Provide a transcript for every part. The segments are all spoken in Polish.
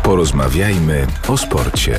Porozmawiajmy o sporcie.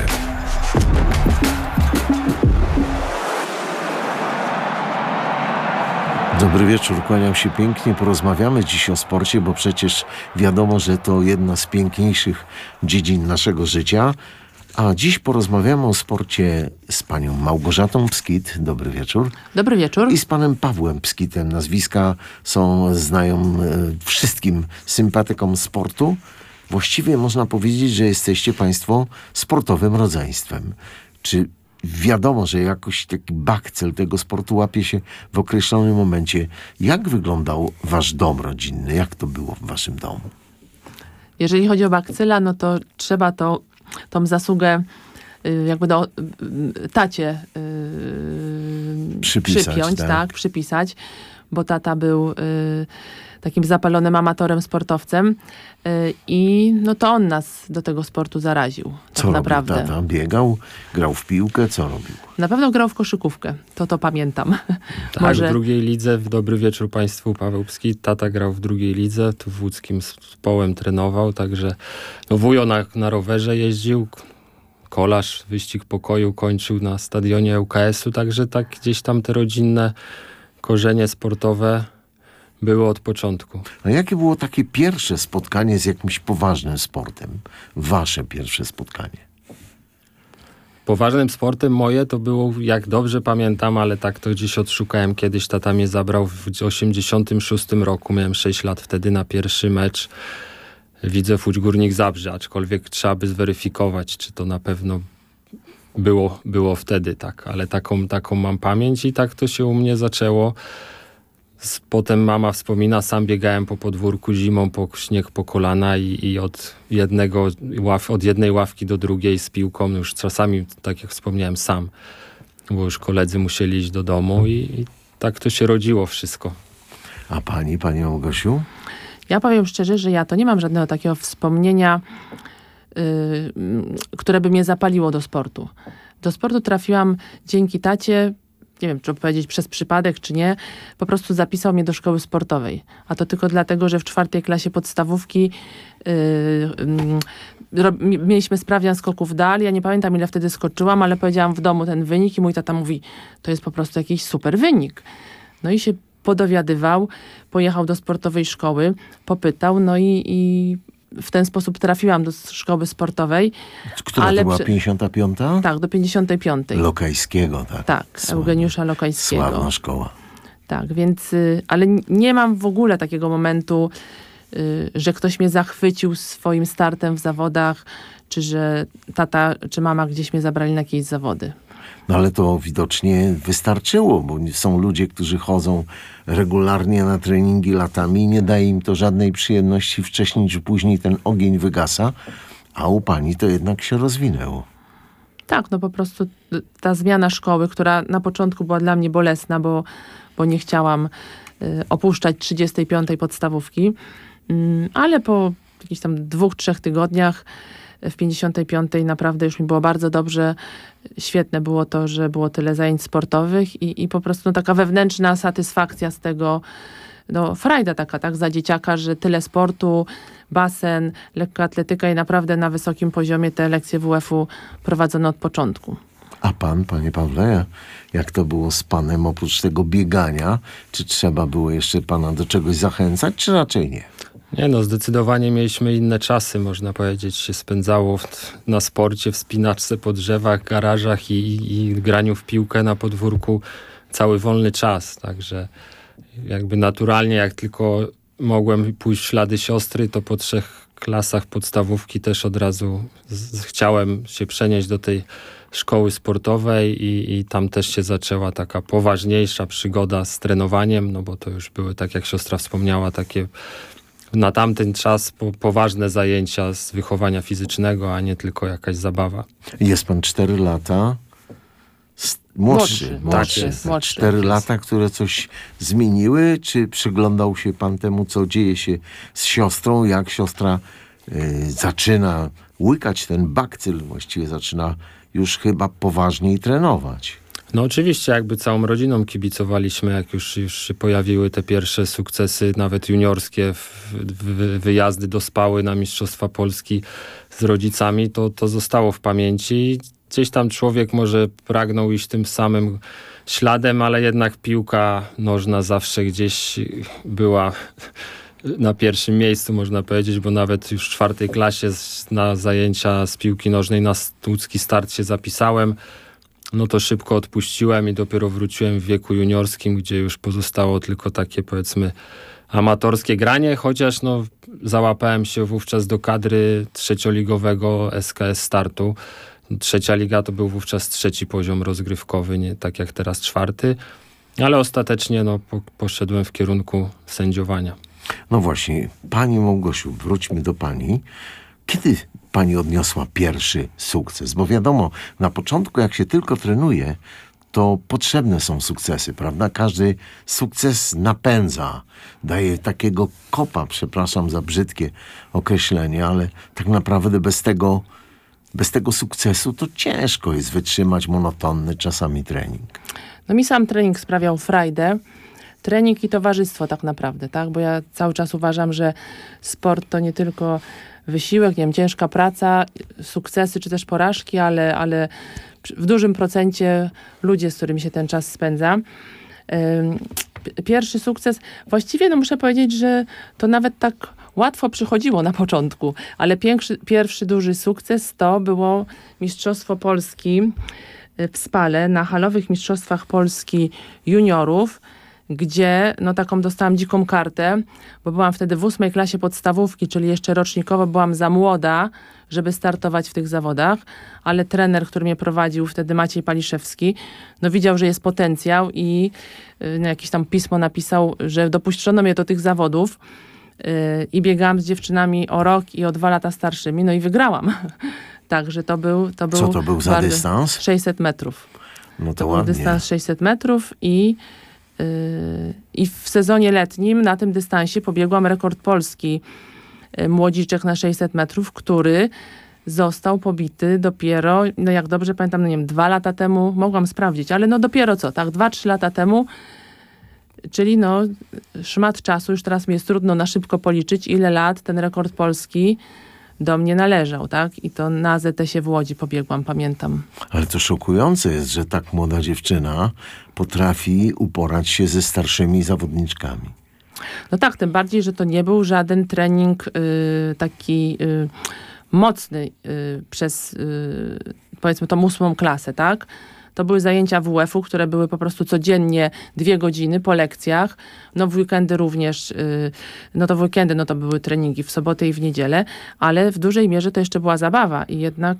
Dobry wieczór, kłaniam się pięknie. Porozmawiamy dziś o sporcie, bo przecież wiadomo, że to jedna z piękniejszych dziedzin naszego życia. A dziś porozmawiamy o sporcie z panią Małgorzatą Pskit. Dobry wieczór. Dobry wieczór. I z panem Pawłem Pskitem. Nazwiska znają wszystkim sympatykom sportu. Właściwie można powiedzieć, że jesteście państwo sportowym rodzeństwem. Czy wiadomo, że jakoś taki bakcyl tego sportu łapie się w określonym momencie? Jak wyglądał wasz dom rodzinny? Jak to było w waszym domu? Jeżeli chodzi o bakcyla, no to trzeba tą zasługę jakby do tacie przypiąć, tak, przypisać, bo tata był takim zapalonym amatorem, sportowcem i no to on nas do tego sportu zaraził. Co naprawdę. robił tata? Biegał? Grał w piłkę? Co robił? Na pewno grał w koszykówkę. To pamiętam. Tak, w drugiej lidze. Dobry wieczór państwu, Paweł Pskit. Tata grał w drugiej lidze, tu w łódzkim zespołem trenował, także wujo na rowerze jeździł, kolarz wyścig pokoju kończył na stadionie ŁKS-u, także tak gdzieś tam te rodzinne korzenie sportowe było od początku. A jakie było takie pierwsze spotkanie z jakimś poważnym sportem? Wasze pierwsze spotkanie? Poważnym sportem moje to było, jak dobrze pamiętam, ale tak to gdzieś odszukałem kiedyś. Tata mnie zabrał w 86 roku. Miałem 6 lat wtedy na pierwszy mecz Widzew Łódź Górnik Zabrze, aczkolwiek trzeba by zweryfikować, czy to na pewno było wtedy tak, ale taką mam pamięć i tak to się u mnie zaczęło. Potem mama wspomina, sam biegałem po podwórku zimą, po śnieg po kolana i od jednej ławki do drugiej z piłką, już czasami, tak jak wspomniałem, sam, bo już koledzy musieli iść do domu i tak to się rodziło wszystko. A pani Małgosiu? Ja powiem szczerze, że ja to nie mam żadnego takiego wspomnienia, które by mnie zapaliło do sportu. Do sportu trafiłam dzięki tacie, nie wiem, czy powiedzieć przez przypadek, czy nie, po prostu zapisał mnie do szkoły sportowej. A to tylko dlatego, że w 4. klasie podstawówki mieliśmy sprawdzian skoków dal. Ja nie pamiętam, ile wtedy skoczyłam, ale powiedziałam w domu ten wynik i mój tata mówi, to jest po prostu jakiś super wynik. No i się podowiadywał, pojechał do sportowej szkoły, popytał, no i w ten sposób trafiłam do szkoły sportowej. Która to była, 55? Tak, do 55. Lokajskiego, tak? Tak, Eugeniusza Lokajskiego. Sławna szkoła. Tak, więc, ale nie mam w ogóle takiego momentu, że ktoś mnie zachwycił swoim startem w zawodach, czy że tata, czy mama gdzieś mnie zabrali na jakieś zawody. No ale to widocznie wystarczyło, bo są ludzie, którzy chodzą regularnie na treningi latami i nie daje im to żadnej przyjemności wcześniej czy później ten ogień wygasa, a u pani to jednak się rozwinęło. Tak, no po prostu ta zmiana szkoły, która na początku była dla mnie bolesna, bo nie chciałam opuszczać 35. podstawówki, ale po jakichś tam 2-3 tygodniach w 55. naprawdę już mi było bardzo dobrze. Świetne było to, że było tyle zajęć sportowych i po prostu taka wewnętrzna satysfakcja z tego, no frajda taka, tak, za dzieciaka, że tyle sportu, basen, lekkoatletyka i naprawdę na wysokim poziomie te lekcje WF-u prowadzono od początku. A panie Pawle, jak to było z panem oprócz tego biegania? Czy trzeba było jeszcze pana do czegoś zachęcać, czy raczej nie? Nie no, zdecydowanie mieliśmy inne czasy, można powiedzieć, się spędzało na sporcie, wspinaczce po drzewach, garażach i graniu w piłkę na podwórku cały wolny czas, także jakby naturalnie, jak tylko mogłem pójść w ślady siostry, to po 3 klasach podstawówki też od razu chciałem się przenieść do tej szkoły sportowej i tam też się zaczęła taka poważniejsza przygoda z trenowaniem, no bo to już były, tak jak siostra wspomniała, takie na tamten czas poważne zajęcia z wychowania fizycznego, a nie tylko jakaś zabawa. Jest pan 4 lata młodszy. Tak jest. 4 lata, które coś zmieniły? Czy przyglądał się pan temu, co dzieje się z siostrą? Jak siostra zaczyna łykać ten bakcyl, właściwie zaczyna już chyba poważniej trenować? No oczywiście jakby całą rodziną kibicowaliśmy, jak już się pojawiły te pierwsze sukcesy, nawet juniorskie, wyjazdy do Spały na Mistrzostwa Polski z rodzicami, to zostało w pamięci. Gdzieś tam człowiek może pragnął iść tym samym śladem, ale jednak piłka nożna zawsze gdzieś była na pierwszym miejscu, można powiedzieć, bo nawet już w 4. klasie na zajęcia z piłki nożnej na łódzki start się zapisałem. No to szybko odpuściłem i dopiero wróciłem w wieku juniorskim, gdzie już pozostało tylko takie, powiedzmy, amatorskie granie, chociaż no załapałem się wówczas do kadry trzecioligowego SKS Startu. 3. liga to był wówczas 3. poziom rozgrywkowy, nie tak jak teraz 4. Ale ostatecznie no, poszedłem w kierunku sędziowania. No właśnie, pani Małgosiu, wróćmy do pani. Kiedy pani odniosła pierwszy sukces? Bo wiadomo, na początku jak się tylko trenuje, to potrzebne są sukcesy, prawda? Każdy sukces napędza, daje takiego kopa, przepraszam za brzydkie określenie, ale tak naprawdę bez tego sukcesu to ciężko jest wytrzymać monotonny czasami trening. No mi sam trening sprawiał frajdę. Trening i towarzystwo tak naprawdę, tak? Bo ja cały czas uważam, że sport to nie tylko wysiłek, nie wiem, ciężka praca, sukcesy czy też porażki, ale w dużym procencie ludzie, z którymi się ten czas spędza. Pierwszy sukces, właściwie no muszę powiedzieć, że to nawet tak łatwo przychodziło na początku, ale pierwszy duży sukces to było Mistrzostwo Polski w Spale na halowych Mistrzostwach Polski juniorów, gdzie no taką dostałam dziką kartę, bo byłam wtedy w 8. klasie podstawówki, czyli jeszcze rocznikowo byłam za młoda, żeby startować w tych zawodach, ale trener, który mnie prowadził wtedy, Maciej Paliszewski, no widział, że jest potencjał i jakieś tam pismo napisał, że dopuszczono mnie do tych zawodów i biegałam z dziewczynami o rok i o 2 lata starszymi, no i wygrałam. Także to był Co to był za dystans? 600 metrów. No To ładnie. był dystans 600 metrów i w sezonie letnim na tym dystansie pobiegłam rekord Polski młodziczek na 600 metrów, który został pobity dopiero, no jak dobrze pamiętam, no nie wiem, 2 lata temu, mogłam sprawdzić, ale no dopiero co, tak, 2-3 lata temu, czyli no szmat czasu, już teraz mi jest trudno na szybko policzyć, ile lat ten rekord Polski do mnie należał, tak? I to na AZS-ie w Łodzi pobiegłam, pamiętam. Ale to szokujące jest, że tak młoda dziewczyna potrafi uporać się ze starszymi zawodniczkami. No tak, tym bardziej, że to nie był żaden trening taki mocny przez powiedzmy tą 8. klasę, tak? To były zajęcia WF-u, które były po prostu codziennie 2 godziny po lekcjach. No w weekendy również, no to w weekendy no to były treningi w sobotę i w niedzielę, ale w dużej mierze to jeszcze była zabawa i jednak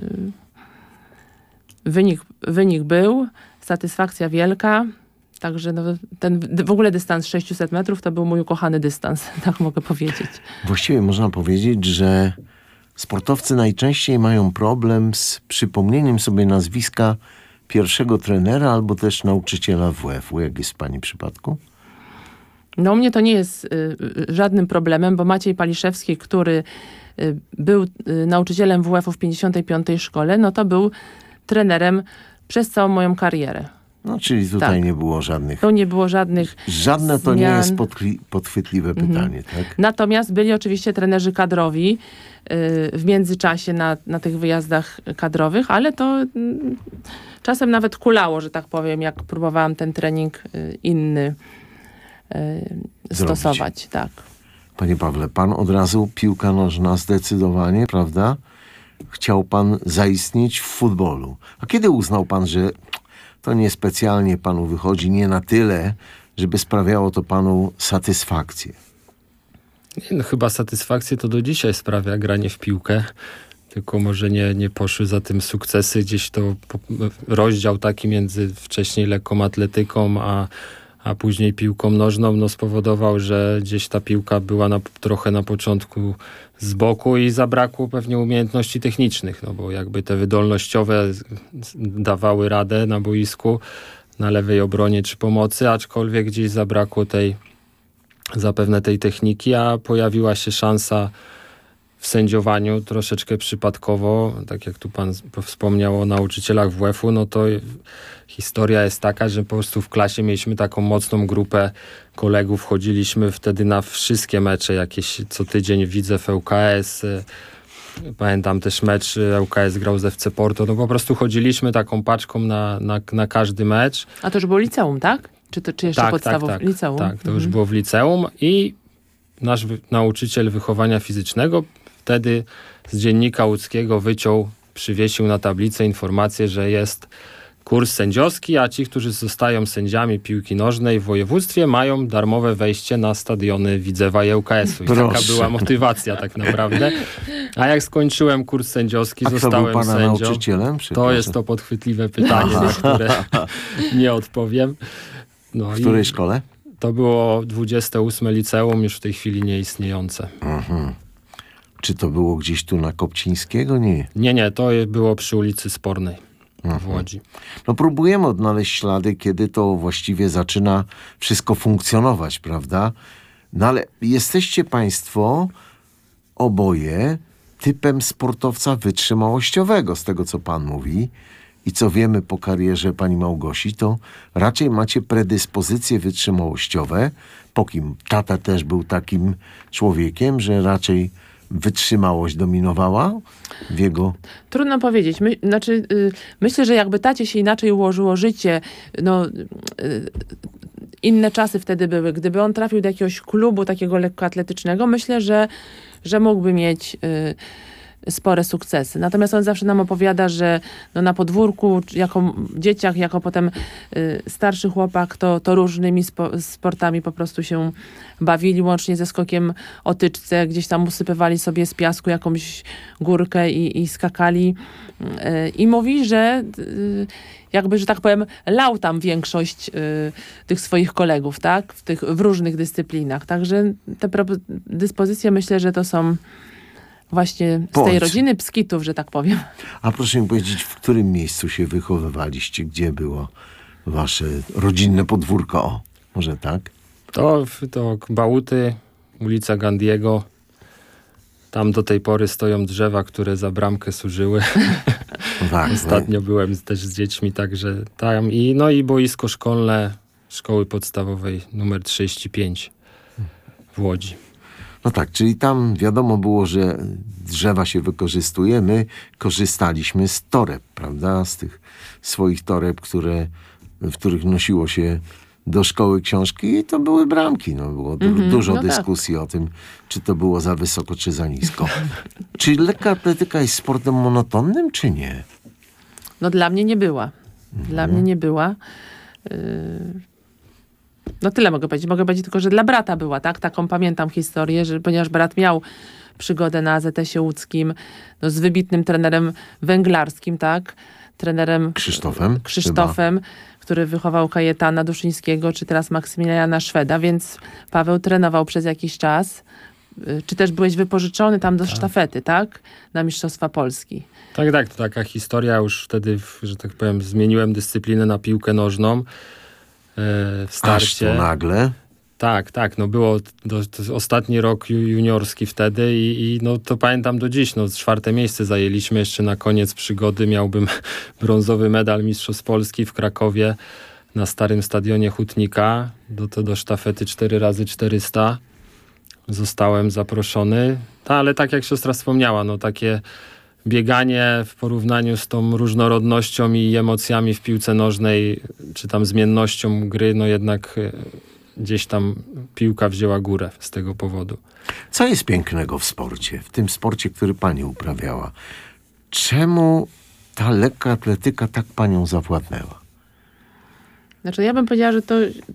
wynik był, satysfakcja wielka. Także no, ten w ogóle dystans 600 metrów to był mój ukochany dystans, tak mogę powiedzieć. Właściwie można powiedzieć, że sportowcy najczęściej mają problem z przypomnieniem sobie nazwiska pierwszego trenera albo też nauczyciela WF-u. Jak jest w pani przypadku? No u mnie to nie jest żadnym problemem, bo Maciej Paliszewski, który był nauczycielem WF-u w 55. szkole, no to był trenerem przez całą moją karierę. No, czyli tutaj Tak. nie było żadnych... Tu nie było żadnych Żadne to zmian. nie jest podchwytliwe pytanie, tak? Natomiast byli oczywiście trenerzy kadrowi w międzyczasie na tych wyjazdach kadrowych, ale to czasem nawet kulało, że tak powiem, jak próbowałam ten trening inny stosować. Tak. Panie Pawle, pan od razu piłka nożna zdecydowanie, prawda? Chciał pan zaistnieć w futbolu. A kiedy uznał pan, że to niespecjalnie panu wychodzi, nie na tyle, żeby sprawiało to panu satysfakcję? No, chyba satysfakcję to do dzisiaj sprawia granie w piłkę. Tylko może nie poszły za tym sukcesy. Gdzieś to rozdział taki między wcześniej lekką atletyką, a później piłką nożną no spowodował, że gdzieś ta piłka była trochę na początku z boku i zabrakło pewnie umiejętności technicznych, no bo jakby te wydolnościowe dawały radę na boisku, na lewej obronie czy pomocy, aczkolwiek gdzieś zabrakło zapewne tej techniki, a pojawiła się szansa w sędziowaniu troszeczkę przypadkowo, tak jak tu pan wspomniał o nauczycielach WF-u, no to historia jest taka, że po prostu w klasie mieliśmy taką mocną grupę kolegów, chodziliśmy wtedy na wszystkie mecze, jakieś co tydzień Widzew ŁKS. Pamiętam też mecz ŁKS grał z FC Porto, no po prostu chodziliśmy taką paczką na każdy mecz. A to już było liceum, tak? Czy jeszcze podstawowe? Liceum? Tak, to już było w liceum i nasz nauczyciel wychowania fizycznego wtedy z Dziennika Łódzkiego przywiesił na tablicę informację, że jest kurs sędziowski, a ci, którzy zostają sędziami piłki nożnej w województwie, mają darmowe wejście na stadiony Widzewa i ŁKS-u. I taka była motywacja tak naprawdę. A jak skończyłem kurs sędziowski, zostałem kto był pana sędzią. nauczycielem? To jest to podchwytliwe pytanie, na które nie odpowiem. No W której szkole? To było 28 liceum, już w tej chwili nieistniejące. Czy to było gdzieś tu na Kopcińskiego? Nie. Nie, to było przy ulicy Spornej w Łodzi. No próbujemy odnaleźć ślady, kiedy to właściwie zaczyna wszystko funkcjonować, prawda? No ale jesteście państwo oboje typem sportowca wytrzymałościowego, z tego co pan mówi. I co wiemy po karierze pani Małgosi, to raczej macie predyspozycje wytrzymałościowe. Po kim? Tata też był takim człowiekiem, że raczej wytrzymałość dominowała w jego... Trudno powiedzieć. Myślę, że jakby tacie się inaczej ułożyło życie, inne czasy wtedy były. Gdyby on trafił do jakiegoś klubu takiego lekkoatletycznego, myślę, że mógłby mieć spore sukcesy. Natomiast on zawsze nam opowiada, że na podwórku, jako dzieciach, jako potem starszy chłopak, to różnymi sportami po prostu się bawili, łącznie ze skokiem o tyczce. Gdzieś tam usypywali sobie z piasku jakąś górkę i skakali. I mówi, że jakby, że tak powiem, lał tam większość tych swoich kolegów, tak? W różnych dyscyplinach. Także te dyspozycje, myślę, że to są właśnie z tej rodziny Pskitów, że tak powiem. A proszę mi powiedzieć, w którym miejscu się wychowywaliście? Gdzie było wasze rodzinne podwórko? O, może tak? To Bałuty, ulica Gandiego. Tam do tej pory stoją drzewa, które za bramkę służyły. Tak, Ostatnio byłem też z dziećmi, także tam. I boisko szkolne szkoły podstawowej numer 35 w Łodzi. No tak, czyli tam wiadomo było, że drzewa się wykorzystuje. My korzystaliśmy z toreb, prawda? Z tych swoich toreb, w których nosiło się do szkoły książki i to były bramki. No, było dużo dyskusji o tym, czy to było za wysoko, czy za nisko. Czy lekka atletyka jest sportem monotonnym, czy nie? No dla mnie nie była. Dla mnie nie była. No tyle mogę powiedzieć. Mogę powiedzieć tylko, że dla brata była, tak? Taką pamiętam historię, że ponieważ brat miał przygodę na AZS-ie łódzkim, z wybitnym trenerem węglarskim, tak? Trenerem Krzysztofem, który wychował Kajetana Duszyńskiego, czy teraz Maksymiliana Szweda, więc Paweł trenował przez jakiś czas. Czy też byłeś wypożyczony tam do sztafety, tak? Na Mistrzostwa Polski. Tak, to taka historia. Już wtedy, że tak powiem, zmieniłem dyscyplinę na piłkę nożną. W starcie. Aż to nagle? Tak. No było to ostatni rok juniorski wtedy i to pamiętam do dziś. 4. miejsce zajęliśmy. Jeszcze na koniec przygody miałbym brązowy medal Mistrzostw Polski w Krakowie na starym stadionie Hutnika. Do sztafety 4x400 zostałem zaproszony. Ale tak jak siostra wspomniała, takie bieganie w porównaniu z tą różnorodnością i emocjami w piłce nożnej, czy tam zmiennością gry, jednak gdzieś tam piłka wzięła górę z tego powodu. Co jest pięknego w sporcie? W tym sporcie, który pani uprawiała? Czemu ta lekka atletyka tak panią zawładnęła? Znaczy ja bym powiedziała, że to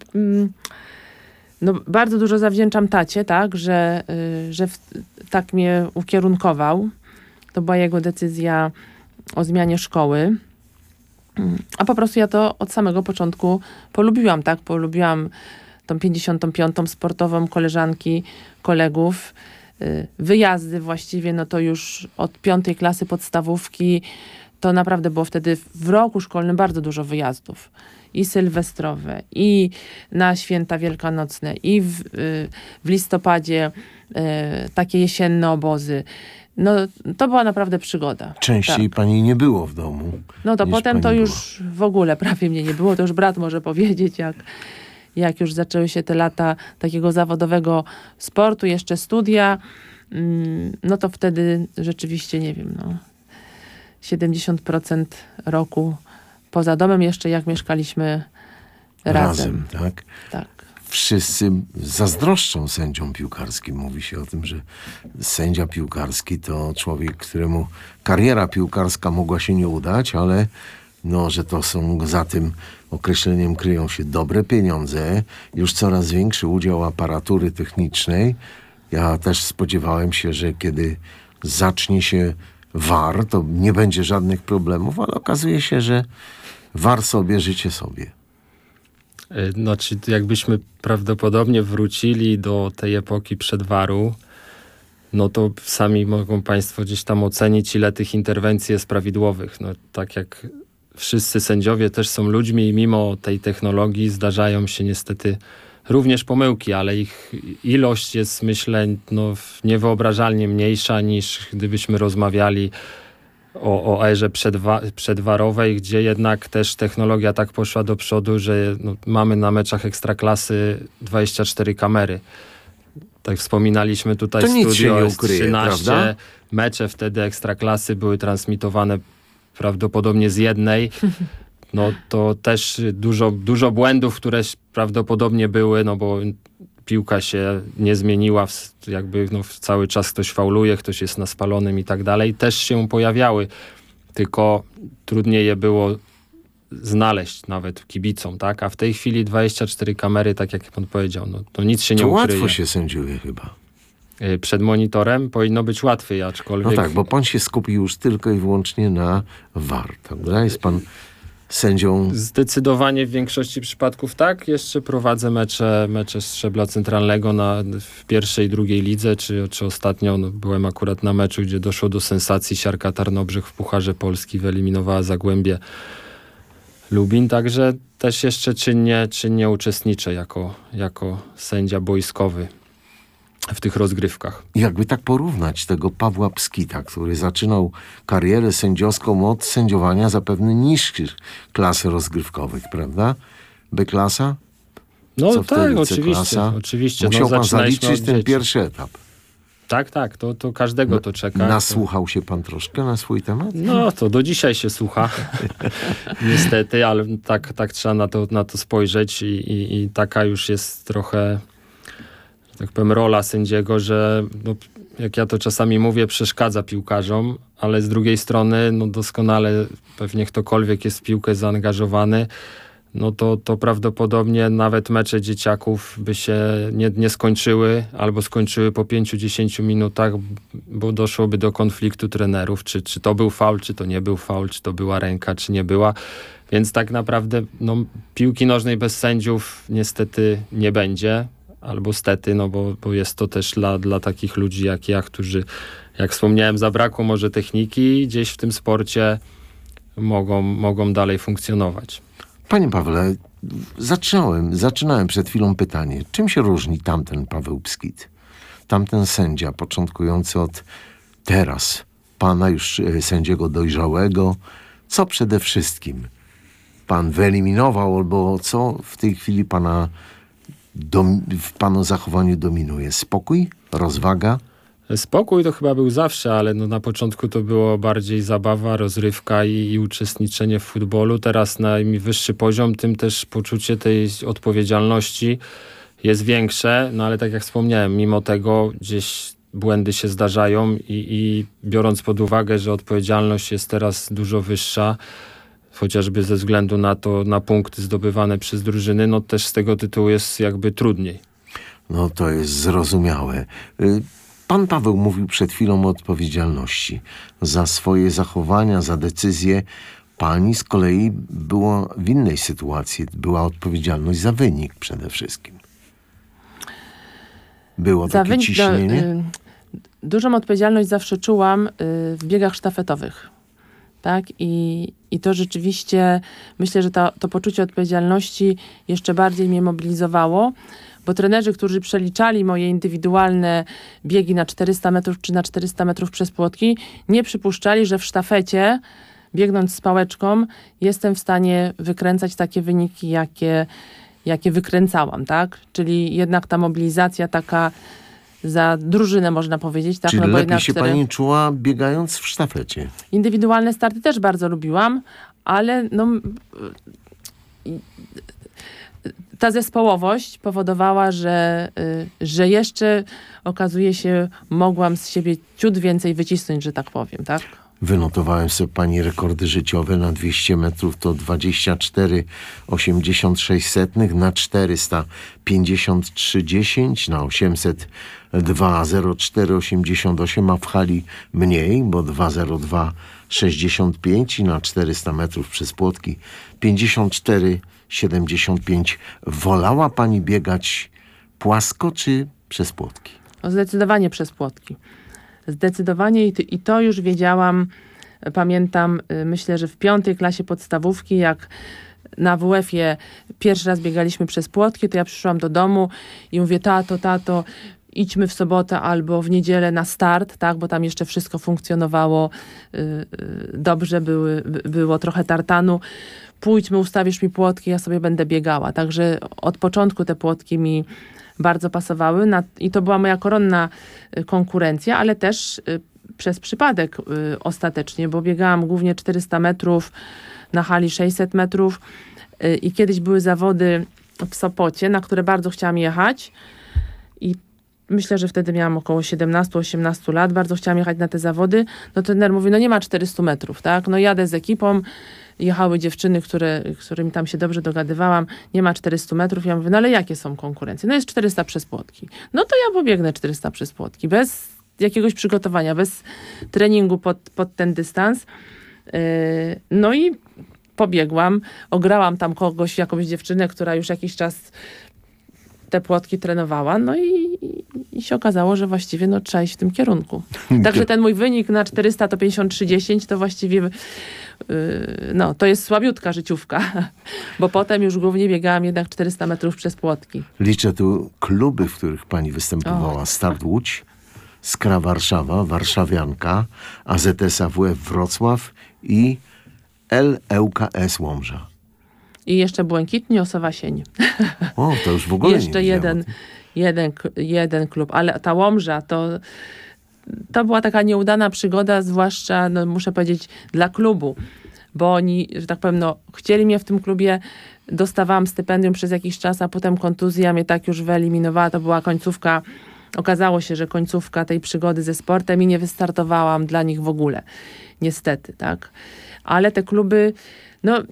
bardzo dużo zawdzięczam tacie, tak? Że tak mnie ukierunkował. To była jego decyzja o zmianie szkoły. A po prostu ja to od samego początku polubiłam, tak? Polubiłam tą 55. sportową, koleżanki, kolegów. Wyjazdy właściwie, to już od 5. klasy podstawówki to naprawdę było wtedy w roku szkolnym bardzo dużo wyjazdów. I sylwestrowe, i na święta wielkanocne, i w listopadzie takie jesienne obozy. No, to była naprawdę przygoda. Częściej Tak. pani nie było w domu. No to niż potem to pani już w ogóle prawie mnie nie było. To już brat może powiedzieć, jak już zaczęły się te lata takiego zawodowego sportu, jeszcze studia, no to wtedy rzeczywiście, nie wiem, 70% roku poza domem, jeszcze jak mieszkaliśmy razem. tak? Tak. Wszyscy zazdroszczą sędziom piłkarskim. Mówi się o tym, że sędzia piłkarski to człowiek, któremu kariera piłkarska mogła się nie udać, ale że to są za tym określeniem kryją się dobre pieniądze, już coraz większy udział aparatury technicznej. Ja też spodziewałem się, że kiedy zacznie się VAR, to nie będzie żadnych problemów, ale okazuje się, że VAR sobie, życie sobie. Znaczy, jakbyśmy prawdopodobnie wrócili do tej epoki przed VAR-u, no to sami mogą państwo gdzieś tam ocenić, ile tych interwencji jest prawidłowych. No, tak jak wszyscy sędziowie też są ludźmi i mimo tej technologii zdarzają się niestety również pomyłki, ale ich ilość jest, myślę, niewyobrażalnie mniejsza niż gdybyśmy rozmawiali o erze przedwarowej, gdzie jednak też technologia tak poszła do przodu, że mamy na meczach Ekstraklasy 24 kamery. Tak wspominaliśmy tutaj To w nic się studio, nie jest ukryje, 13 prawda? mecze wtedy Ekstraklasy były transmitowane prawdopodobnie z jednej. No to też dużo błędów, które prawdopodobnie były, bo piłka się nie zmieniła, cały czas ktoś fauluje, ktoś jest na spalonym i tak dalej. Też się pojawiały, tylko trudniej je było znaleźć nawet kibicom, tak? A w tej chwili 24 kamery, tak jak pan powiedział, to nic się nie To ukryje. łatwo się sędziuje chyba. Przed monitorem powinno być łatwiej, aczkolwiek... No tak, bo pan się skupi już tylko i wyłącznie na VAR, prawda? Jest pan sędzią... Zdecydowanie w większości przypadków tak. Jeszcze prowadzę mecze z szczebla centralnego w pierwszej, drugiej lidze, czy ostatnio byłem akurat na meczu, gdzie doszło do sensacji. Siarka Tarnobrzeg w Pucharze Polski wyeliminowała Zagłębie Lubin, także też jeszcze czynnie uczestniczę jako sędzia boiskowy w tych rozgrywkach. Jakby tak porównać tego Pawła Pskita, który zaczynał karierę sędziowską od sędziowania zapewne niższych klas rozgrywkowych, prawda? B-klasa? No Co tak, wtedy C-klasa? oczywiście. Musiał pan zaczynaliśmy zaliczyć od ten dzieci. pierwszy etap. Tak, to każdego to czeka. Nasłuchał się pan troszkę na swój temat? No, to do dzisiaj się słucha. Niestety, ale tak trzeba na to spojrzeć i taka już jest trochę, że tak powiem, rola sędziego, że jak ja to czasami mówię, przeszkadza piłkarzom, ale z drugiej strony doskonale pewnie ktokolwiek jest w piłkę zaangażowany, to prawdopodobnie nawet mecze dzieciaków by się nie skończyły albo skończyły po 5-10 minutach, bo doszłoby do konfliktu trenerów, czy to był faul, czy to nie był faul, czy to była ręka, czy nie była. Więc tak naprawdę piłki nożnej bez sędziów niestety nie będzie, albo stety, bo jest to też dla takich ludzi jak ja, którzy, jak wspomniałem, zabrakło może techniki, gdzieś w tym sporcie mogą dalej funkcjonować. Panie Pawle, zaczynałem przed chwilą pytanie. Czym się różni tamten Paweł Pskit? Tamten sędzia początkujący od teraz, pana już sędziego dojrzałego. Co przede wszystkim pan wyeliminował, albo co w tej chwili w panu zachowaniu dominuje? Spokój? Rozwaga? Spokój to chyba był zawsze, ale na początku to było bardziej zabawa, rozrywka i uczestniczenie w futbolu. Teraz na im wyższy poziom, tym też poczucie tej odpowiedzialności jest większe, ale tak jak wspomniałem, mimo tego gdzieś błędy się zdarzają i biorąc pod uwagę, że odpowiedzialność jest teraz dużo wyższa, chociażby ze względu na punkty zdobywane przez drużyny, też z tego tytułu jest jakby trudniej. To jest zrozumiałe. Pan Paweł mówił przed chwilą o odpowiedzialności. Za swoje zachowania, za decyzje pani z kolei była w innej sytuacji. Była odpowiedzialność za wynik przede wszystkim. Było takie ciśnienie? Dużą odpowiedzialność zawsze czułam w biegach sztafetowych. tak? I to rzeczywiście, myślę, że to poczucie odpowiedzialności jeszcze bardziej mnie mobilizowało, bo trenerzy, którzy przeliczali moje indywidualne biegi na 400 metrów czy na 400 metrów przez płotki, nie przypuszczali, że w sztafecie, biegnąc z pałeczką, jestem w stanie wykręcać takie wyniki, jakie wykręcałam, tak? Czyli jednak ta mobilizacja taka za drużynę, można powiedzieć. Tak? Czyli No bo lepiej jednak się pani czuła biegając w sztafecie. indywidualne starty też bardzo lubiłam, ale no, ta zespołowość powodowała, że jeszcze okazuje się, mogłam z siebie ciut więcej wycisnąć, że tak powiem, tak? Wynotowałem sobie pani rekordy życiowe na 200 metrów to 24,86, na 400 53,10, na 800 2,04,88, a w hali mniej, bo 2,02,65 i na 400 metrów przez płotki 54,75. Wolała pani biegać płasko czy przez płotki? No, zdecydowanie przez płotki. Zdecydowanie i to już wiedziałam, pamiętam, myślę, że w 5. klasie podstawówki, jak na WF-ie pierwszy raz biegaliśmy przez płotki, to ja przyszłam do domu i mówię, tato, idźmy w sobotę albo w niedzielę na start, tak, bo tam jeszcze wszystko funkcjonowało dobrze, było trochę tartanu. Pójdźmy, ustawisz mi płotki, ja sobie będę biegała. Także od początku te płotki mi bardzo pasowały i to była moja koronna konkurencja, ale też przez przypadek ostatecznie, bo biegałam głównie 400 metrów, na hali 600 metrów i kiedyś były zawody w Sopocie, na które bardzo chciałam jechać i myślę, że wtedy miałam około 17-18 lat, bardzo chciałam jechać na te zawody. No trener mówi, no nie ma 400 metrów, tak? No jadę z ekipą, jechały dziewczyny, którymi tam się dobrze dogadywałam, nie ma 400 metrów. Ja mówię, no ale jakie są konkurencje? No jest 400 przez płotki. No to ja pobiegnę 400 przez płotki, bez jakiegoś przygotowania, bez treningu pod ten dystans. No i pobiegłam, ograłam tam jakąś dziewczynę, która już jakiś czas te płotki trenowała, no i się okazało, że właściwie no, trzeba iść w tym kierunku. Także ten mój wynik na 400 to 53,10 to właściwie no, to jest słabiutka życiówka, bo potem już głównie biegałam jednak 400 metrów przez płotki. Liczę tu kluby, w których pani występowała. Start Łódź, Skra Warszawa, Warszawianka, AZS AWF Wrocław i LŁKS Łomża. I jeszcze Błękitni, Osowa Sień. O, to już w ogóle jeszcze nie wiedziałem. jeden klub, ale ta Łomża to była taka nieudana przygoda, zwłaszcza, no, muszę powiedzieć, dla klubu, bo oni, że tak powiem, no, chcieli mnie w tym klubie, dostawałam stypendium przez jakiś czas, a potem kontuzja mnie tak już wyeliminowała, to była końcówka, okazało się, że końcówka tej przygody ze sportem i nie wystartowałam dla nich w ogóle, niestety, tak. Ale te kluby, no,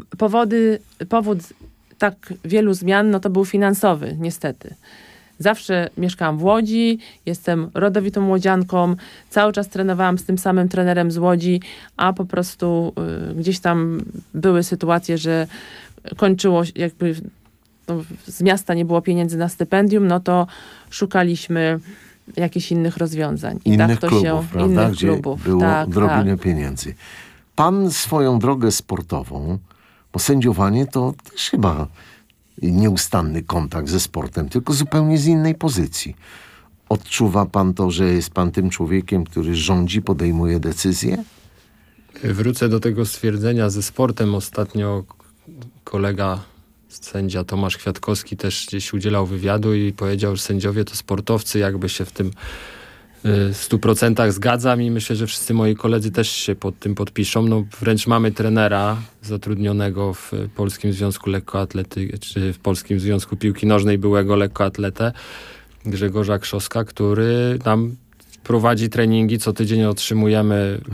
powód tak wielu zmian, no to był finansowy, niestety. Zawsze mieszkałam w Łodzi, jestem rodowitą łodzianką, cały czas trenowałam z tym samym trenerem z Łodzi, a po prostu gdzieś tam były sytuacje, że kończyło jakby, no, z miasta nie było pieniędzy na stypendium, no to szukaliśmy jakichś innych rozwiązań. I Innych tak to klubów, się, prawda? innych Gdzie klubów. było tak, odrobinę tak. pieniędzy. Pan swoją drogę sportową, bo sędziowanie to też chyba nieustanny kontakt ze sportem, tylko zupełnie z innej pozycji. Odczuwa pan to, że jest pan tym człowiekiem, który rządzi, podejmuje decyzje? Wrócę do tego stwierdzenia ze sportem. Ostatnio kolega, sędzia Tomasz Kwiatkowski też gdzieś udzielał wywiadu i powiedział, że sędziowie to sportowcy, jakby się w tym 100% zgadzam i myślę, że wszyscy moi koledzy też się pod tym podpiszą. No, wręcz mamy trenera zatrudnionego w Polskim Związku Lekkoatlety, czy w Polskim Związku Piłki Nożnej, byłego lekkoatletę, Grzegorza Krzoska, który nam prowadzi treningi, co tydzień otrzymujemy